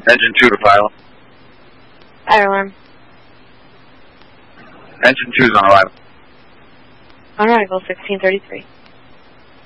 Engine 2 to pilot. Fire alarm. Engine 2's on arrival. On arrival, 1633.